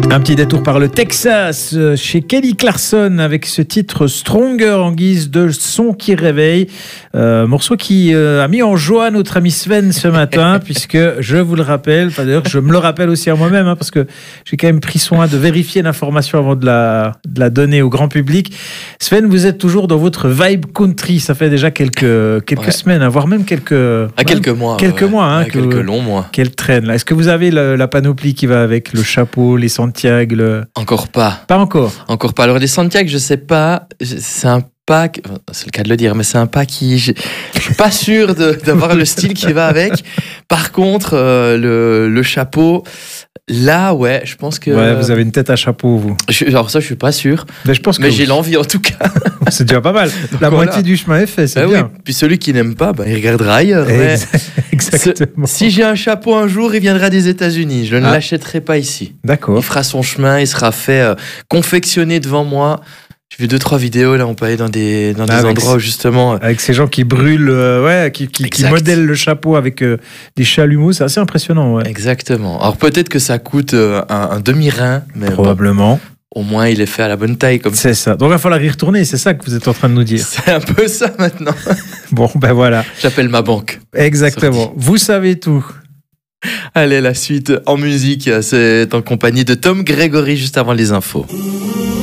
Un petit détour par le Texas chez Kelly Clarkson avec ce titre Stronger en guise de son qui réveille. Morceau qui a mis en joie notre ami Sven ce matin puisque je vous le rappelle, d'ailleurs je me le rappelle aussi à moi-même parce que j'ai quand même pris soin de vérifier l'information avant de la donner au grand public. Sven, vous êtes toujours dans votre vibe country, ça fait déjà quelques semaines, voire même quelques mois. Quelques longs mois. Qu'elle traîne là. Est-ce que vous avez la panoplie qui va avec le chapeau, les Santiago Encore pas. Pas encore. Encore pas. Alors les Santiago, je sais pas. C'est un pack. C'est le cas de le dire, mais c'est un pack qui. Je suis pas sûr d'avoir le style qui va avec. Par contre, le chapeau. Là, ouais, je pense que. Ouais, vous avez une tête à chapeau, vous. Alors ça, je suis pas sûr. Mais je pense que. Mais j'ai l'envie en tout cas. C'est déjà pas mal. La moitié du chemin est fait, c'est bien. Oui. Puis celui qui n'aime pas, il regardera ailleurs. Exactement. Si j'ai un chapeau un jour, il viendra des États-Unis. Je ne l'achèterai pas ici. D'accord. Il fera son chemin, il sera fait confectionner devant moi. J'ai vu 2-3 vidéos, là, on peut aller dans des endroits où justement. Avec ces gens qui brûlent, qui modèlent le chapeau avec des chalumeaux, c'est assez impressionnant. Ouais. Exactement. Alors peut-être que ça coûte un demi-rein, mais. Probablement. Au moins, il est fait à la bonne taille. C'est ça. Donc, il va falloir y retourner. C'est ça que vous êtes en train de nous dire. C'est un peu ça maintenant. Bon, ben voilà. J'appelle ma banque. Exactement. Vous savez tout. Allez, la suite en musique, c'est en compagnie de Tom Gregory juste avant les infos.